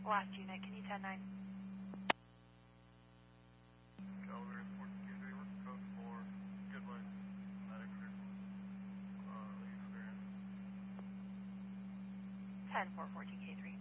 Last unit, can you 10-9? Caliber 14K3, what's the code for Goodway? Medic experience. 10-4, 14K3.